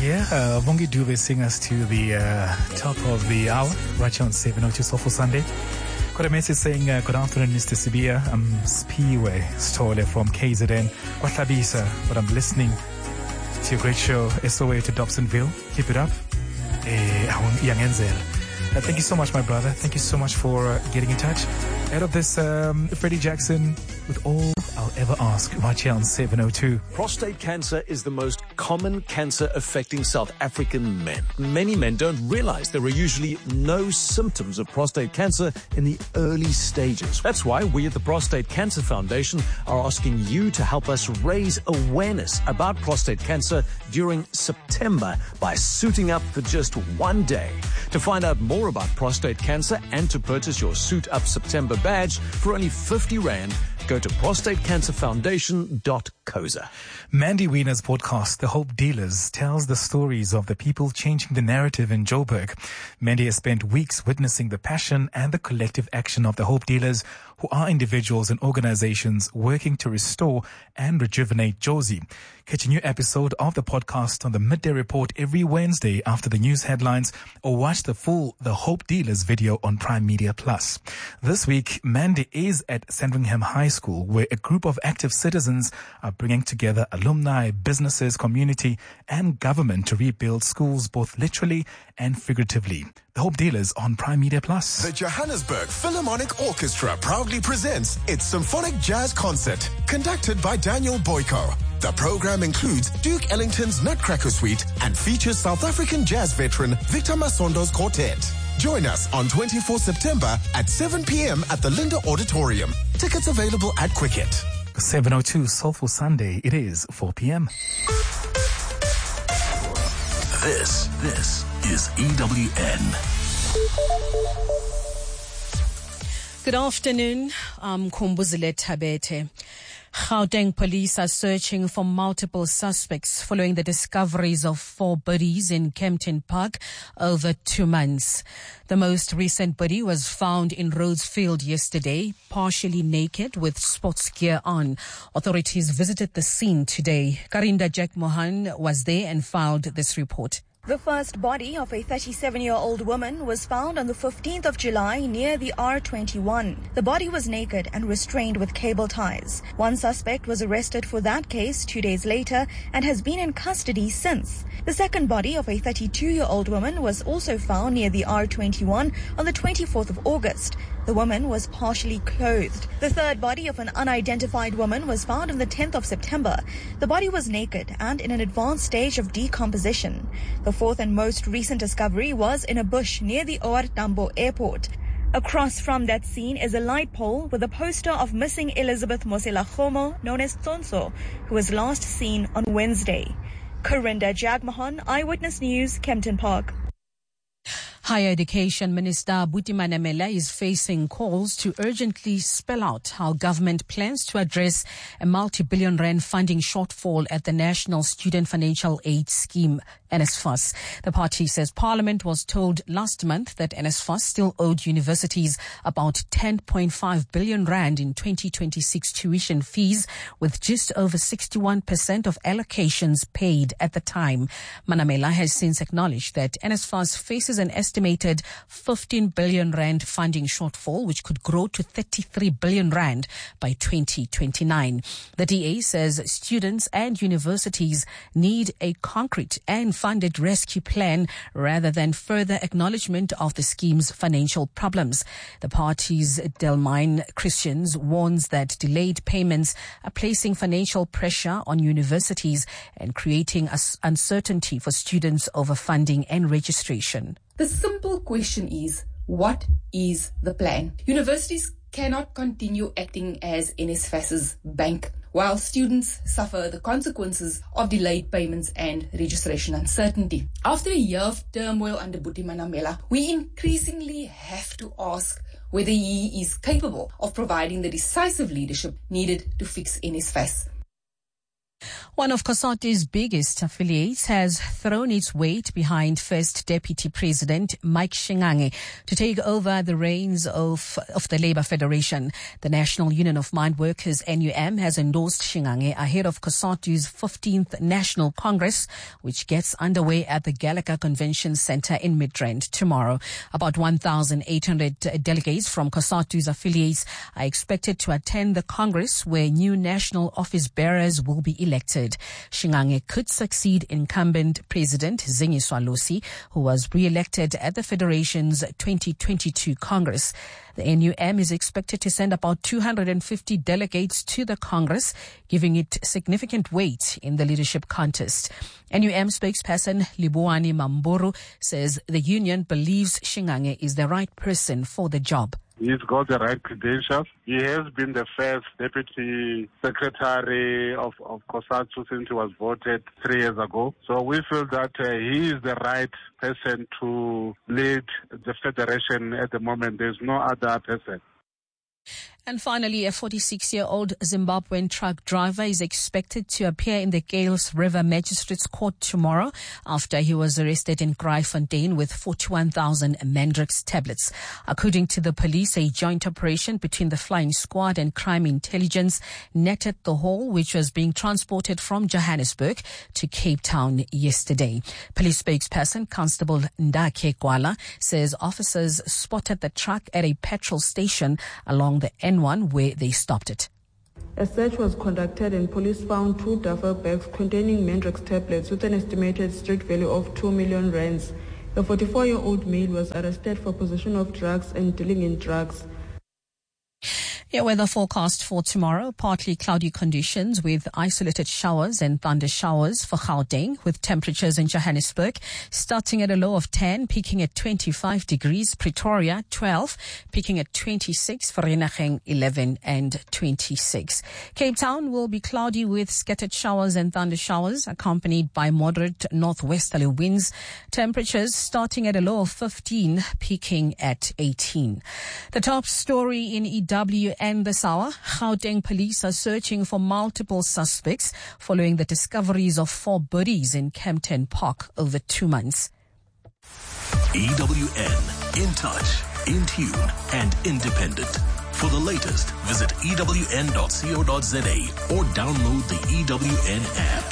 Bongi Dube sing us to the top of the hour, right here on 702 Soulful Sunday. Got a message saying, good afternoon, Mr. Sibia. I'm Spiwe Stole from KZN. Watlabisa, but I'm listening to your great show, SOA to Dobsonville. Keep it up. Young Enzel. Thank you so much, my brother. Thank you so much for getting in touch. Out of this, Freddie Jackson, with all I'll ever ask, right here on 702. Prostate cancer is the most common cancer affecting South African men. Many men don't realize there are usually no symptoms of prostate cancer in the early stages. That's why we at the Prostate Cancer Foundation are asking you to help us raise awareness about prostate cancer during September by suiting up for just one day. To find out more about prostate cancer and to purchase your Suit Up September badge for only 50 Rand, go to prostatecancerfoundation.coza. Mandy Wiener's podcast, The Hope Dealers, tells the stories of the people changing the narrative in Joburg. Mandy has spent weeks witnessing the passion and the collective action of the Hope Dealers, who are individuals and organizations working to restore and rejuvenate Jozi. Catch a new episode of the podcast on the Midday Report every Wednesday after the news headlines, or watch the full The Hope Dealers video on Prime Media Plus. This week, Mandy is at Sandringham High School, where a group of active citizens are bringing together alumni, businesses, community, and government to rebuild schools both literally and figuratively. The Hope Dealers on Prime Media Plus. The Johannesburg Philharmonic Orchestra proudly presents its Symphonic Jazz Concert, conducted by Daniel Boyko. The program includes Duke Ellington's Nutcracker Suite and features South African jazz veteran Victor Masondo's quartet. Join us on 24 September at 7 p.m. at the Linda Auditorium. Tickets available at Quicket. 702 Soulful Sunday. It is 4 p.m. This is EWN. Good afternoon. I'm Kumbuzile Tabete. Gauteng police are searching for multiple suspects following the discoveries of 4 bodies in Kempton Park over 2 months. The most recent body was found in Rhodesfield yesterday, partially naked with sports gear on. Authorities visited the scene today. Karinda Jack Mohan was there and filed this report. The first body of a 37-year-old woman was found on the 15th of July near the R21. The body was naked and restrained with cable ties. One suspect was arrested for that case 2 days later and has been in custody since. The second body of a 32-year-old woman was also found near the R21 on the 24th of August. The woman was partially clothed. The third body of an unidentified woman was found on the 10th of September. The body was naked and in an advanced stage of decomposition. The fourth and most recent discovery was in a bush near the OR Tambo airport. Across from that scene is a light pole with a poster of missing Elizabeth Mosela Khomo, known as Tsonso, who was last seen on Wednesday. Karinda Jagmohan, Eyewitness News, Kempton Park. Higher Education Minister Buti Manamela is facing calls to urgently spell out how government plans to address a multi-billion rand funding shortfall at the National Student Financial Aid Scheme, NSFAS. The party says Parliament was told last month that NSFAS still owed universities about 10.5 billion rand in 2026 tuition fees, with just over 61% of allocations paid at the time. Manamela has since acknowledged that NSFAS faces an estimated 15 billion rand funding shortfall, which could grow to 33 billion rand by 2029. The DA says students and universities need a concrete and funded rescue plan rather than further acknowledgement of the scheme's financial problems. The party's Delmine Christians warns that delayed payments are placing financial pressure on universities and creating uncertainty for students over funding and registration. The simple question is, what is the plan? Universities cannot continue acting as NSFAS's bank while students suffer the consequences of delayed payments and registration uncertainty. After a year of turmoil under Buti Manamela, we increasingly have to ask whether he is capable of providing the decisive leadership needed to fix NSFAS. One of COSATU's biggest affiliates has thrown its weight behind First Deputy President Mike Shingange to take over the reins of the Labour Federation. The National Union of Mine Workers, NUM, has endorsed Shingange ahead of COSATU's 15th National Congress, which gets underway at the Gallagher Convention Centre in Midrand tomorrow. About 1,800 delegates from COSATU's affiliates are expected to attend the Congress, where new national office bearers will be elected. Shingange could succeed incumbent President Zingiswa Losi, who was re-elected at the Federation's 2022 Congress. The NUM is expected to send about 250 delegates to the Congress, giving it significant weight in the leadership contest. NUM spokesperson Libuani Mamburu says the union believes Shingange is the right person for the job. He's got the right credentials. He has been the first deputy secretary of COSATU since he was voted 3 years ago. So we feel that he is the right person to lead the federation at the moment. There's no other person. And finally, a 46-year-old Zimbabwean truck driver is expected to appear in the Gales River Magistrates Court tomorrow after he was arrested in Kraaifontein with 41,000 Mandrix tablets. According to the police, a joint operation between the Flying Squad and Crime Intelligence netted the haul, which was being transported from Johannesburg to Cape Town yesterday. Police spokesperson Constable Ndakhe Gwala says officers spotted the truck at a petrol station along the N1 where they stopped it. A search was conducted and police found 2 duffel bags containing Mandrix tablets with an estimated street value of 2 million rands. The 44-year-old male was arrested for possession of drugs and dealing in drugs. Your weather forecast for tomorrow: partly cloudy conditions with isolated showers and thunder showers for Gauteng, with temperatures in Johannesburg starting at a low of 10, peaking at 25 degrees, Pretoria 12, peaking at 26, Vereeniging 11 and 26. Cape Town will be cloudy with scattered showers and thunder showers accompanied by moderate northwesterly winds, temperatures starting at a low of 15, peaking at 18. The top story in EW and this hour: Gauteng police are searching for multiple suspects following the discoveries of 4 bodies in Kempton Park over 2 months. EWN, in touch, in tune, and independent. For the latest, visit ewn.co.za or download the EWN app.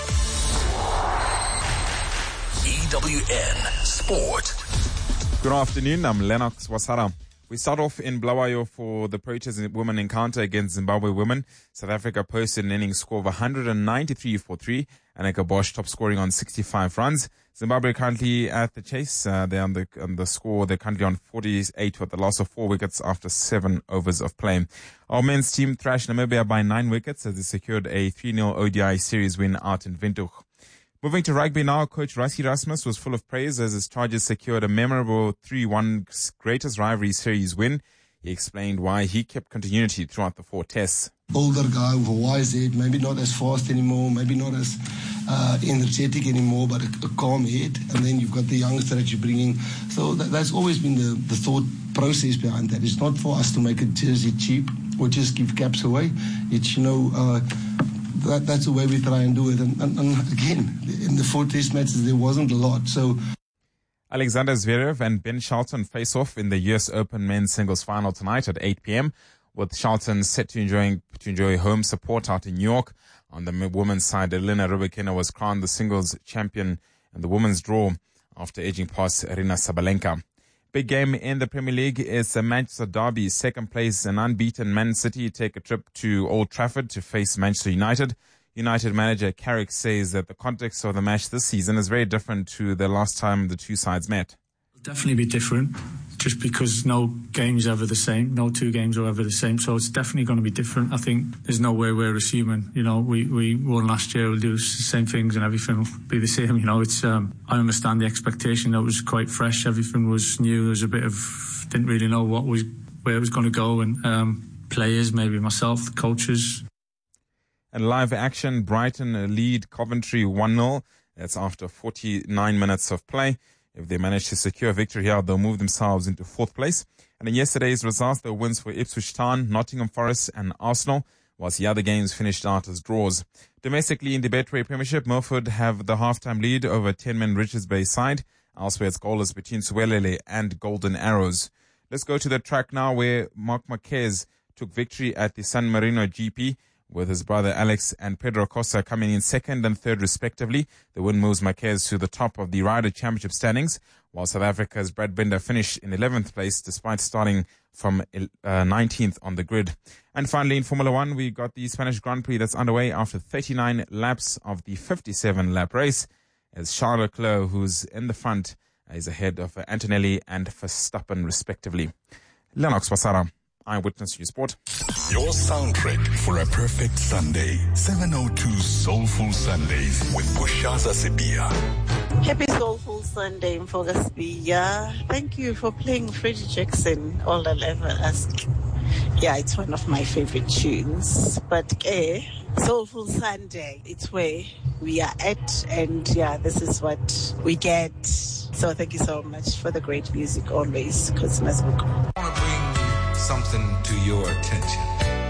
EWN Sport. Good afternoon, I'm Lennox Wasara. We start off in Bulawayo for the Proteas women encounter against Zimbabwe women. South Africa posted an innings score of 193 for 3. Aneka Bosch top scoring on 65 runs. Zimbabwe currently at the chase. They're on the score. They're currently on 48 with the loss of 4 wickets after 7 overs of play. Our men's team thrashed Namibia by 9 wickets as they secured a 3-0 ODI series win out in Windhoek. Moving to rugby now, Coach Rassie Erasmus was full of praise as his Chargers secured a memorable 3-1 greatest rivalry series win. He explained why he kept continuity throughout the 4 tests. Older guy with a wise head, maybe not as fast anymore, maybe not as energetic anymore, but a calm head. And then you've got the youngster that you're bringing. So that's always been the thought process behind that. It's not for us to make a jersey cheap or just give caps away. It's, that's the way we try and do it. And again, in the 4 test matches, there wasn't a lot. So Alexander Zverev and Ben Shelton face off in the US Open men's singles final tonight at 8 p.m. with Shelton set to enjoy home support out in New York. On the women's side, Elena Rybakina was crowned the singles champion in the women's draw after edging past Arina Sabalenka. Big game in the Premier League is the Manchester Derby. Second place and unbeaten Man City take a trip to Old Trafford to face Manchester United. United manager Carrick says that the context of the match this season is very different to the last time the two sides met. It'll definitely be different, just because no game's ever the same. No 2 games are ever the same, so it's definitely going to be different. I think there's no way we're assuming, we won last year, we'll do the same things and everything will be the same. It's I understand the expectation. That was quite fresh. Everything was new. There was a bit of, didn't really know where it was going to go, and players, maybe myself, the coaches. And live action, Brighton lead Coventry 1-0. That's after 49 minutes of play. If they manage to secure a victory here, they'll move themselves into 4th place. And in yesterday's results, there were wins for Ipswich Town, Nottingham Forest and Arsenal. whilst the other games finished out as draws. Domestically in the Betway Premiership, Milford have the half-time lead over 10-man Richards Bay side. Elsewhere, it's goalless between Suwelele and Golden Arrows. Let's go to the track now where Mark Marquez took victory at the San Marino GP, with his brother Alex and Pedro Costa coming in second and third respectively. The win moves Marquez to the top of the Rider Championship standings, while South Africa's Brad Binder finished in 11th place despite starting from 19th on the grid. And finally, in Formula One, we got the Spanish Grand Prix that's underway after 39 laps of the 57-lap race, as Charles Leclerc, who's in the front, is ahead of Antonelli and Verstappen respectively. Lennox Basara, Eyewitness News Sport. Your soundtrack for a perfect Sunday. 702 Soulful Sundays with Bushaza Sibia. Happy Soulful Sunday, Mfoga Sibia. Thank you for playing Freddie Jackson, All I'll Ever Ask. Yeah, it's one of my favorite tunes. But Soulful Sunday, it's where we are at, and yeah, this is what we get. So thank you so much for the great music always. I want to bring something to your attention.